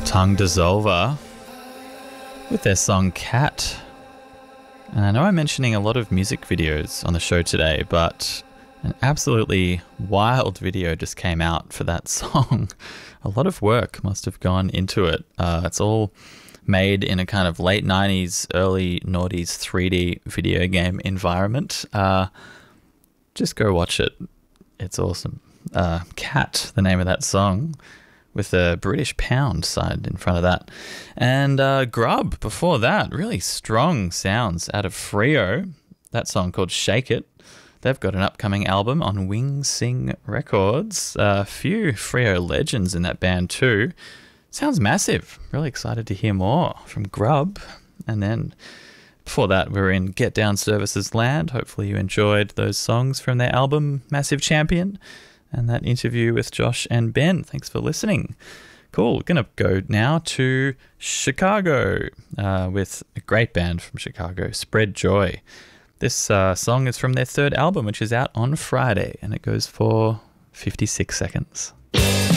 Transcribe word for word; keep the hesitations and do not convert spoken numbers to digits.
Tongue Dissolver with their song Cat. And I know I'm mentioning a lot of music videos on the show today, but an absolutely wild video just came out for that song. A lot of work must have gone into it. Uh, it's all made in a kind of late nineties, early noughties three D video game environment. Uh, just go watch it. It's awesome. Uh, Cat, the name of that song, with a British pound signed in front of that. And uh, Grub, before that, really strong sounds out of Freo. That song called Shake It. They've got an upcoming album on Wing Sing Records. A uh, few Freo legends in that band too. Sounds massive. Really excited to hear more from Grub. And then before that, we were in Get Down Services Land. Hopefully you enjoyed those songs from their album Massive Champion, and that interview with Josh and Ben. Thanks for listening. Cool. We're going to go now to Chicago uh, with a great band from Chicago, Spread Joy. This uh, song is from their third album, which is out on Friday, and it goes for fifty-six seconds.